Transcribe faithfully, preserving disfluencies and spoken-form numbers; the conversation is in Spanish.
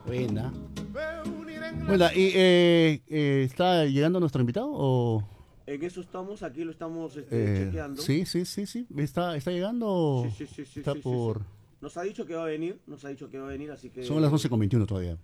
Buena. Bueno, y eh, eh, ¿está llegando nuestro invitado o...? En eso estamos, aquí lo estamos este, Eh, chequeando. sí, sí, sí, sí. ¿Está, está llegando Sí, o sí, sí, sí, está sí, sí, sí. por...? Nos ha dicho que va a venir, nos ha dicho que va a venir, así Son las once que con veintiuno todavía.